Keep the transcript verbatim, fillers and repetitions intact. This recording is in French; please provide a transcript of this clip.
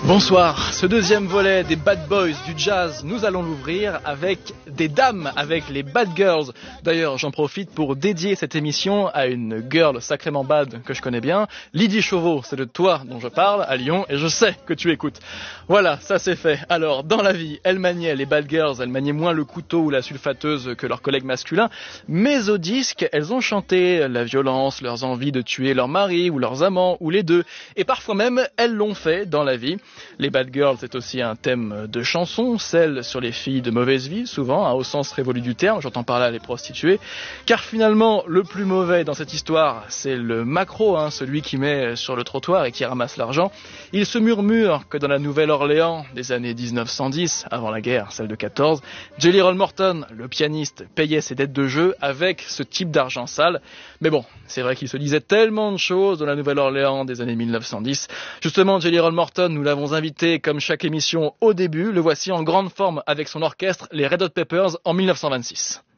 Bonsoir, ce deuxième volet des Bad Boys du jazz, nous allons l'ouvrir avec des dames, avec les Bad Girls. D'ailleurs, j'en profite pour dédier cette émission à une girl sacrément bad que je connais bien, Lydie Chauveau, c'est de toi dont je parle à Lyon et je sais que tu écoutes. Voilà, ça c'est fait. Alors, dans la vie, elles maniaient, les Bad Girls, elles maniaient moins le couteau ou la sulfateuse que leurs collègues masculins, mais au disque, elles ont chanté la violence, leurs envies de tuer leur mari ou leurs amants ou les deux. Et parfois même, elles l'ont fait dans la vie. Les Bad Girls, c'est aussi un thème de chanson, celle sur les filles de mauvaise vie, souvent, hein, au sens révolu du terme, j'entends par là les prostituées, car finalement, le plus mauvais dans cette histoire, c'est le macro, hein, celui qui met sur le trottoir et qui ramasse l'argent. Il se murmure que dans la Nouvelle-Orléans des années dix-neuf cent dix, avant la guerre, celle de quatorze, Jelly Roll Morton, le pianiste, payait ses dettes de jeu avec ce type d'argent sale. Mais bon, c'est vrai qu'il se disait tellement de choses dans la Nouvelle-Orléans des années mille neuf cent dix. Justement, Jelly Roll Morton, nous l'avons invité comme chaque émission au début, le voici en grande forme avec son orchestre, les Red Hot Peppers, en mille neuf cent vingt-six.